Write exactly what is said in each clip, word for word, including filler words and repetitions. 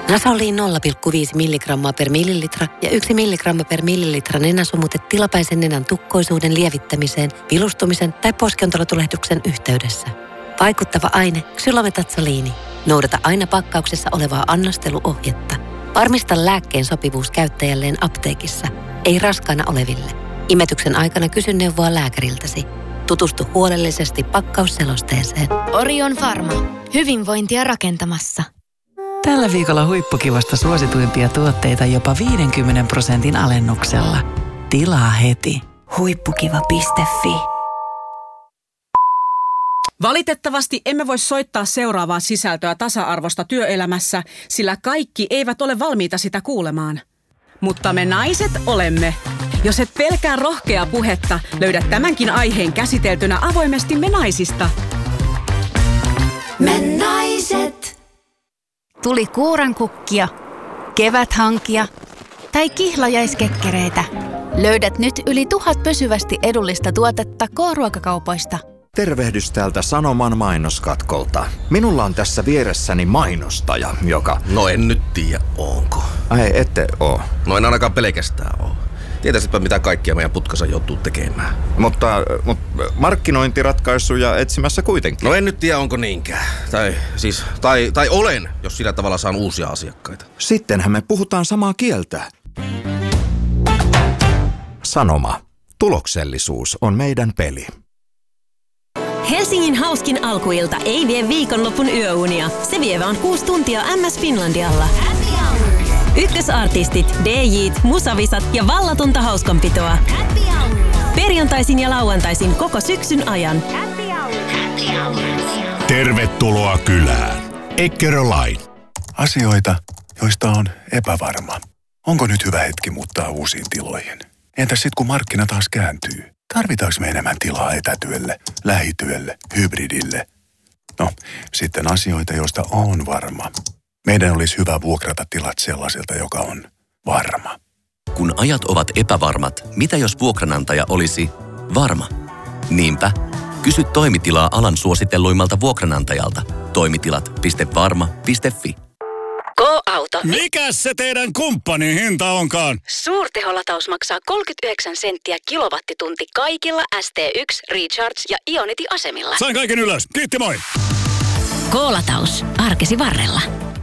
Nasoliin nolla pilkku viisi milligrammaa per millilitra ja yksi milligramma per millilitra nenäsumute tilapäisen nenän tukkoisuuden lievittämiseen, vilustumisen tai poskiontelotulehduksen yhteydessä. Vaikuttava aine xylometatsoliini. Noudata aina pakkauksessa olevaa annosteluohjetta. Varmista lääkkeen sopivuus käyttäjälleen apteekissa, ei raskaana oleville. Imetyksen aikana kysy neuvoa lääkäriltäsi. Tutustu huolellisesti pakkausselosteeseen. Orion Pharma. Hyvinvointia rakentamassa. Tällä viikolla huippukivasta suosituimpia tuotteita jopa viidenkymmenen prosentin alennuksella. Tilaa heti. huippukiva piste fi. Valitettavasti emme voi soittaa seuraavaa sisältöä tasa-arvosta työelämässä, sillä kaikki eivät ole valmiita sitä kuulemaan. Mutta me naiset olemme. Jos et pelkää rohkeaa puhetta, löydät tämänkin aiheen käsiteltynä avoimesti Me naisista. Me naiset. Tuli kuurankukkia, keväthankia tai kihlajaiskekkereitä. Löydät nyt yli tuhat pysyvästi edullista tuotetta K-ruokakaupoista. Tervehdys täältä Sanoman mainoskatkolta. Minulla on tässä vieressäni mainostaja, joka... No en nyt tiedä, onko. Ai, ette oo. No en ainakaan pelkästään oo. Tietäisitpä mitä kaikkia meidän putkassa joutuu tekemään. Mutta, mutta markkinointiratkaisuja etsimässä kuitenkin. No en nyt tiedä, onko niinkään. Tai siis, tai, tai olen, jos sillä tavalla saan uusia asiakkaita. Sittenhän me puhutaan samaa kieltä. Sanoma. Tuloksellisuus on meidän peli. Helsingin hauskin alkuilta ei vie viikonlopun yöunia. Se vie vaan kuusi tuntia M S Finlandialla. Ykkösartistit, D J:t, musavisat ja vallatonta hauskanpitoa. Perjantaisin ja lauantaisin koko syksyn ajan. Tervetuloa kylään. Eckerö-Line. Asioita, joista on epävarma. Onko nyt hyvä hetki muuttaa uusiin tiloihin? Entäs sit kun markkina taas kääntyy? Tarvitaanko me enemmän tilaa etätyölle, lähityölle, hybridille? No, sitten asioita, joista on varma. Meidän olisi hyvä vuokrata tilat sellaiselta, joka on varma. Kun ajat ovat epävarmat, mitä jos vuokranantaja olisi varma? Niinpä, kysy toimitilaa alan suositelluimmalta vuokranantajalta. Toimitilat piste varma piste fi. K-auto. Mikäs se teidän kumppanin hinta onkaan? Suurteholataus maksaa kolmekymmentäyhdeksän senttiä kilowattitunti kaikilla S T yksi, Recharge ja Ionity-asemilla. Sain kaiken ylös. Kiitti, moi! K-lataus. Arkesi varrella.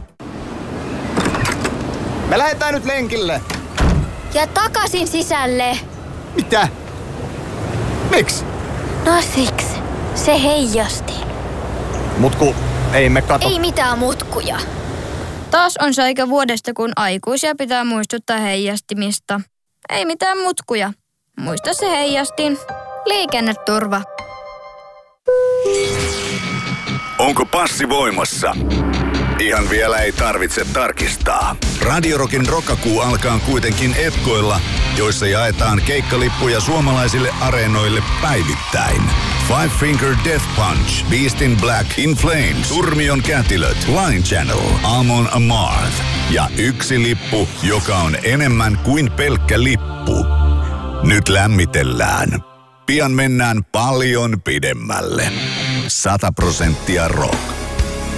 Me lähdetään nyt lenkille. Ja takaisin sisälle. Mitä? Miksi? No siksi. Se heijasti. Mutku, ei me kato. Ei mitään mutkuja. Taas on se aika vuodesta, kun aikuisia pitää muistuttaa heijastimista. Ei mitään mutkuja. Muista se heijastin. Liikenneturva. Onko passi voimassa? Ihan vielä ei tarvitse tarkistaa. Radio Rockin Rokkakuu alkaa kuitenkin Epkoilla, joissa jaetaan keikkalippuja suomalaisille areenoille päivittäin. Five Finger Death Punch, Beast in Black, In Flames, Turmion Kätilöt, Line Channel, Amon Amarth ja yksi lippu, joka on enemmän kuin pelkkä lippu. Nyt lämmitellään. Pian mennään paljon pidemmälle. Sata prosenttia rock.